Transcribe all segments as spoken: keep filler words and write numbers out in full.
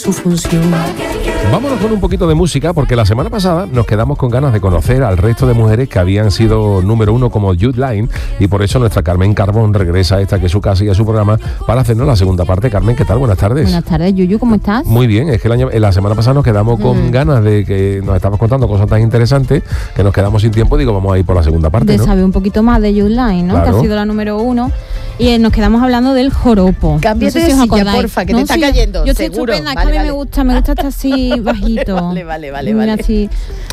su función. Vámonos con un poquito de música, porque la semana pasada nos quedamos con ganas de conocer al resto de mujeres que habían sido número uno como Jud Line, y por eso nuestra Carmen Carbón regresa a esta que es su casa y a su programa para hacernos la segunda parte. Carmen, ¿qué tal? Buenas tardes. Buenas tardes, Yuyu, ¿cómo estás? Muy bien, es que el año, la semana pasada nos quedamos con mm. ganas de que nos estabas contando cosas tan interesantes que nos quedamos sin tiempo. Digo, vamos a ir por la segunda parte, de ¿no? saber un poquito más de Jud Line, ¿no? Claro. Que ha sido la número uno. Y eh, nos quedamos hablando del joropo. Cámbiate no sé si de silla, porfa, que no, te está sí, cayendo. Yo estoy seguro. Estupenda, vale, que a mí vale. me gusta, me gusta estar así bajito. Vale, vale, vale, vale. Así.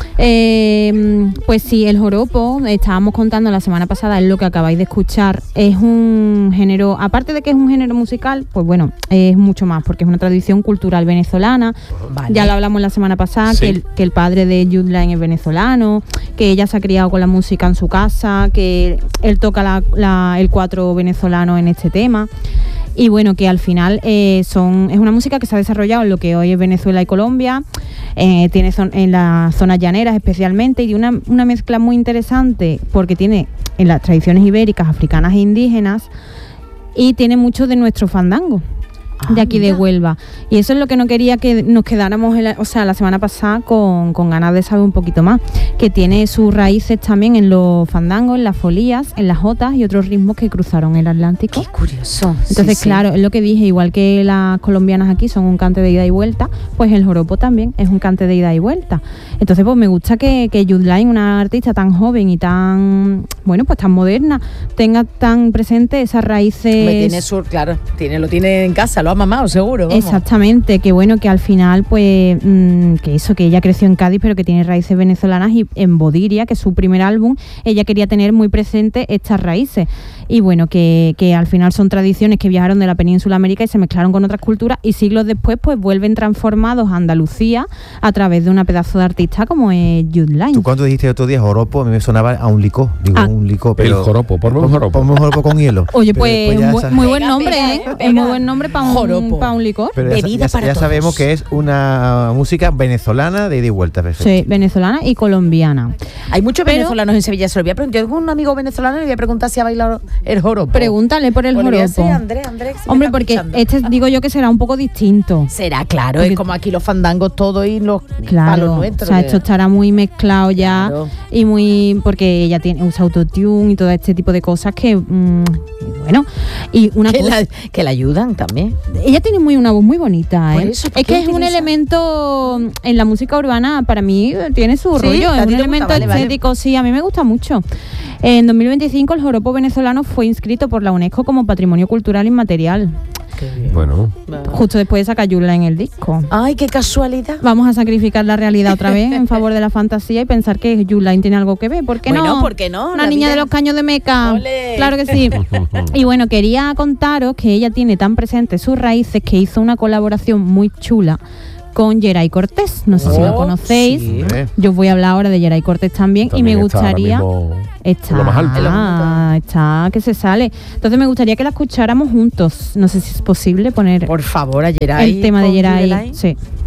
Eh, pues sí, el joropo, estábamos contando la semana pasada, es lo que acabáis de escuchar, es un género, aparte de que es un género musical, pues bueno, es mucho más, porque es una tradición cultural venezolana. Vale. Ya lo hablamos la semana pasada, sí. que, el, que el padre de Jud Line es venezolano, que ella se ha criado con la música en su casa, que él toca la, la, el cuatro venezolano en este tema. Y bueno, que al final eh, son es una música que se ha desarrollado en lo que hoy es Venezuela y Colombia, eh, tiene son, en las zonas llaneras especialmente, y de una, una mezcla muy interesante, porque tiene en las tradiciones ibéricas, africanas e indígenas, y tiene mucho de nuestro fandango. Ah, de aquí mira. de Huelva, y eso es lo que no quería que nos quedáramos en la, o sea, la semana pasada con, con ganas de saber un poquito más, que tiene sus raíces también en los fandangos, en las folías, en las jotas y otros ritmos que cruzaron el Atlántico. Qué curioso. Entonces, sí, claro, sí. es lo que dije, igual que las colombianas aquí son un cante de ida y vuelta, pues el joropo también es un cante de ida y vuelta. Entonces, pues me gusta que, que Jud Line, una artista tan joven y tan, bueno, pues tan moderna, tenga tan presente esas raíces. Me tiene sur, claro, tiene, lo tiene en casa, lo ha mamado, seguro. Vamos. Exactamente, que bueno, que al final, pues, mmm, que eso, que ella creció en Cádiz, pero que tiene raíces venezolanas, y en Bodiria, que es su primer álbum, ella quería tener muy presente estas raíces. Y bueno, que, que al final son tradiciones que viajaron de la península América y se mezclaron con otras culturas, y siglos después, pues, vuelven transformados a Andalucía a través de una pedazo de artista como es Jud Line. Tú cuando dijiste otro día joropo, a mí me sonaba a un licor, digo ah, un licor, pero... El joropo, ponme un joropo. Ponme un joropo con hielo. Oye, pues, muy, esa... muy buen nombre, pega, ¿eh? Pega. Es muy buen nombre para un joropo. Para un licor. Pero ya, ya, ya sabemos que es una música venezolana de ida y vuelta, perfecto. Sí, venezolana y colombiana. Hay muchos pero, venezolanos en Sevilla. Se lo voy a preguntar. Yo tengo un amigo venezolano y le voy a preguntar si ha bailado el joropo. Pregúntale por el pues joropo. Sí, Andrés, Andrés, si Hombre, porque escuchando. Este digo yo que será un poco distinto. Será, claro. Porque, es como aquí los fandangos todos y los claro, palos nuestros. O sea, esto estará muy mezclado ya, claro. Y muy... Porque ella tiene usa autotune y todo este tipo de cosas que... Mmm, bueno, y una que, cosa, la, que la ayudan también. Ella tiene muy una voz muy bonita, ¿eh? Eso, es que es un elemento en la música urbana, para mí tiene su ¿Sí? rollo, es un elemento gusta, vale, estético, vale. Sí, a mí me gusta mucho. En dos mil veinticinco el joropo venezolano fue inscrito por la UNESCO como Patrimonio Cultural Inmaterial. Bueno, justo después de sacar Jud Line en el disco. Ay, qué casualidad. Vamos a sacrificar la realidad otra vez en favor de la fantasía y pensar que Jud Line tiene algo que ver. ¿Por qué bueno, no? ¿por qué no? Una la niña vida... de los caños de Meca. ¡Ole! Claro que sí. Y bueno, quería contaros que ella tiene tan presentes sus raíces que hizo una colaboración muy chula con Geray Cortés, no sé oh, si lo conocéis. Sí. Yo os voy a hablar ahora de Geray Cortés también, también y me gustaría está, lo más alto. Ah, está que se sale. Entonces me gustaría que la escucháramos juntos. No sé si es posible poner por favor a Geray el tema de Geray. Sí.